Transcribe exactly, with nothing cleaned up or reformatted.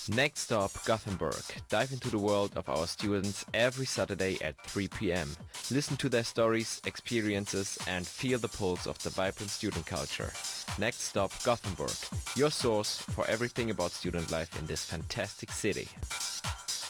Next stop, Gothenburg. Dive into the world of our students every Saturday at three p m. Listen to their stories, experiences, and feel the pulse of the vibrant student culture. Next stop, Gothenburg. Your source for everything about student life in this fantastic city.